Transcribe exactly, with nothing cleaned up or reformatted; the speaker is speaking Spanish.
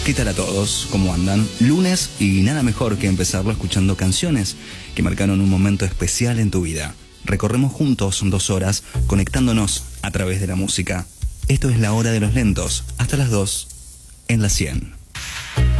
¿Qué tal a todos? ¿Cómo andan? Lunes y nada mejor que empezarlo escuchando canciones que marcaron un momento especial en tu vida. Recorremos juntos dos horas conectándonos a través de la música. Esto es La Hora de los Lentos, hasta las dos en la cien.